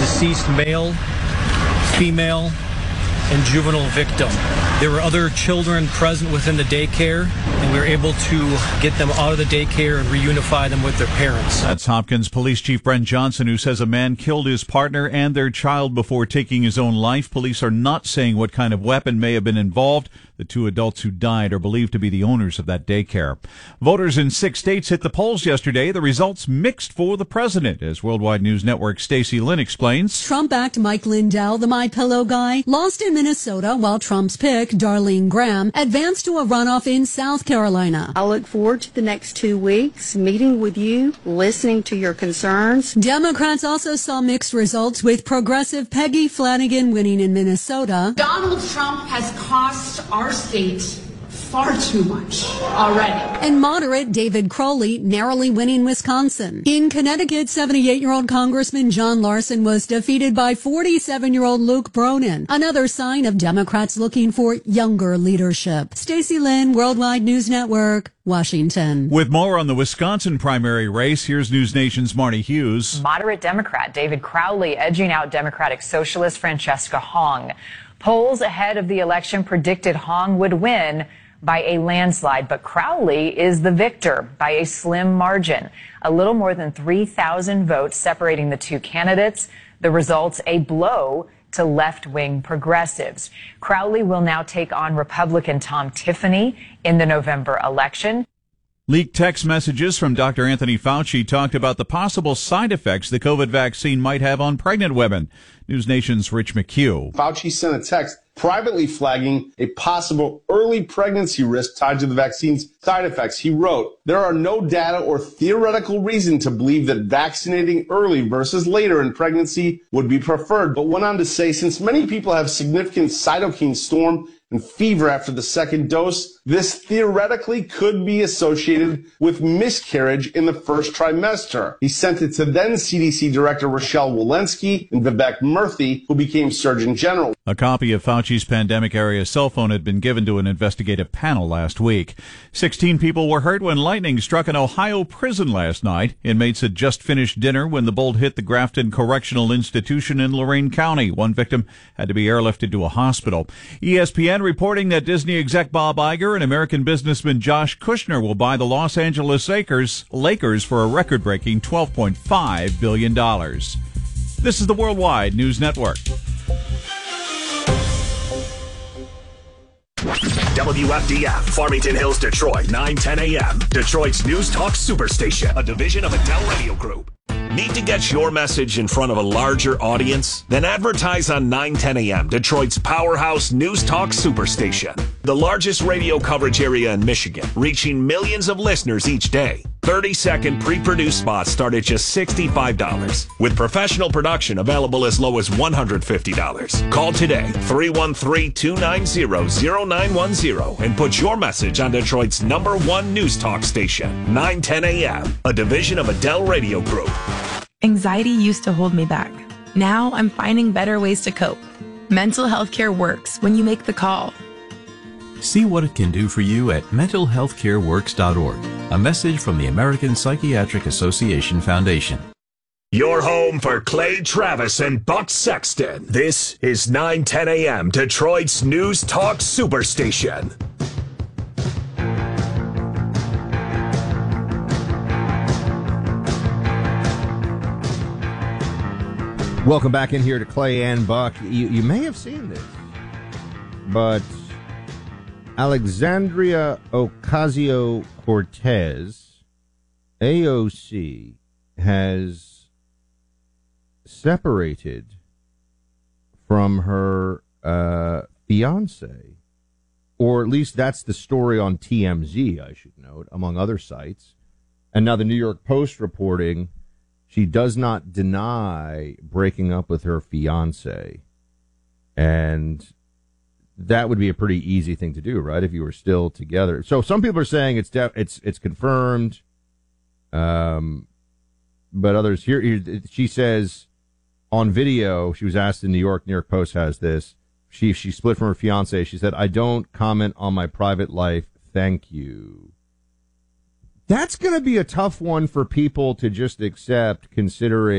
deceased male, female, and juvenile victim. There were other children present within the daycare, and we were able to get them out of the daycare and reunify them with their parents. That's Hopkins Police Chief Brent Johnson, who says a man killed his partner and their child before taking his own life. Police are not saying what kind of weapon may have been involved. The two adults who died are believed to be the owners of that daycare. Voters in 6 states hit the polls yesterday. The results mixed for the president, as Worldwide News Network Stacey Lynn explains. Trump-backed Mike Lindell, the MyPillow guy, lost in Minnesota, while Trump's pick, Darlene Graham, advanced to a runoff in South Carolina. I look forward to the next 2 weeks, meeting with you, listening to your concerns. Democrats also saw mixed results, with progressive Peggy Flanagan winning in Minnesota. Donald Trump has cost our state far too much already. And moderate David Crowley narrowly winning Wisconsin. In Connecticut, 78-year-old Congressman John Larson was defeated by 47-year-old Luke Bronin. Another sign of Democrats looking for younger leadership. Stacey Lynn, Worldwide News Network, Washington. With more on the Wisconsin primary race, here's News Nation's Marty Hughes. Moderate Democrat David Crowley edging out Democratic Socialist Francesca Hong. Polls ahead of the election predicted Hong would win by a landslide, but Crowley is the victor by a slim margin. A little more than 3,000 votes separating the two candidates. The results a blow to left-wing progressives. Crowley will now take on Republican Tom Tiffany in the November election. Leaked text messages from Dr. Anthony Fauci talked about the possible side effects the COVID vaccine might have on pregnant women. News Nation's Rich McHugh. Fauci sent a text privately flagging a possible early pregnancy risk tied to the vaccine's side effects. He wrote, "There are no data or theoretical reason to believe that vaccinating early versus later in pregnancy would be preferred," but went on to say, since many people have significant cytokine storm and fever after the second dose, this theoretically could be associated with miscarriage in the first trimester. He sent it to then CDC Director Rochelle Walensky and Vivek Murthy, who became Surgeon General. A copy of Fauci's pandemic area cell phone had been given to an investigative panel last week. 16 people were hurt when lightning struck an Ohio prison last night. Inmates had just finished dinner when the bolt hit the Grafton Correctional Institution in Lorain County. One victim had to be airlifted to a hospital. ESPN reporting that Disney exec Bob Iger and American businessman Josh Kushner will buy the Los Angeles Lakers for a record-breaking $12.5 billion. This is the Worldwide News Network. WFDF, Farmington Hills, Detroit, 9:10 a.m. Detroit's News Talk Superstation, a division of Adele Radio Group. Need to get your message in front of a larger audience? Then advertise on 9:10 a.m., Detroit's powerhouse News Talk Superstation. The largest radio coverage area in Michigan, reaching millions of listeners each day. 30-second pre-produced spots start at just $65, with professional production available as low as $150. Call today, 313-290-0910, and put your message on Detroit's #1 News Talk station, 9:10 a.m., a division of Adele Radio Group. Anxiety used to hold me back. Now I'm finding better ways to cope. Mental health care works when you make the call. See what it can do for you at mentalhealthcareworks.org. A message from the American Psychiatric Association Foundation. Your home for Clay Travis and Buck Sexton. This is 9:10 a.m. Detroit's News Talk Superstation. Welcome back in here to Clay and Buck. You may have seen this, but Alexandria Ocasio-Cortez, AOC, has separated from her fiance, or at least that's the story on TMZ, I should note, among other sites. And now the New York Post reporting she does not deny breaking up with her fiance. And that would be a pretty easy thing to do, right, if you were still together. So some people are saying it's confirmed, but others here she says on video, she was asked in New York Post has this, she split from her fiance. She said, "I don't comment on my private life, thank you." That's going to be a tough one for people to just accept, considering